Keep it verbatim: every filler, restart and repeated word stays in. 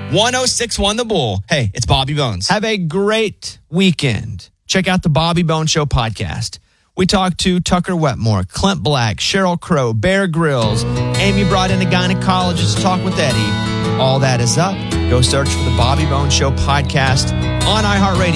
one oh six point one The Bull. Hey, it's Bobby Bones. Have a great weekend. Check out the Bobby Bones Show podcast. We talked to Tucker Wetmore, Clint Black, Sheryl Crow, Bear Grylls. Amy brought in a gynecologist to talk with Eddie. All that is up. Go search for the Bobby Bones Show podcast on iHeartRadio.